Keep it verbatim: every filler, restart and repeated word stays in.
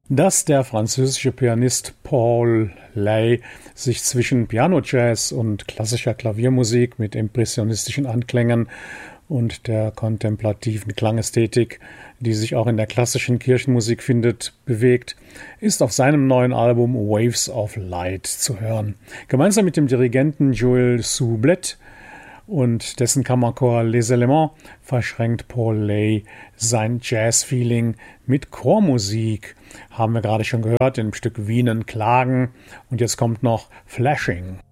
Dass der französische Pianist Paul Lay sich zwischen Piano-Jazz und klassischer Klaviermusik mit impressionistischen Anklängen und der kontemplativen Klangästhetik, die sich auch in der klassischen Kirchenmusik findet, bewegt, ist auf seinem neuen Album Waves of Light zu hören. Gemeinsam mit dem Dirigenten Jules Soublet und dessen Kammerchor Les Elements verschränkt Paul Lay sein Jazz-Feeling mit Chormusik. Haben wir gerade schon gehört im Stück Wienen Klagen und jetzt kommt noch Flashing.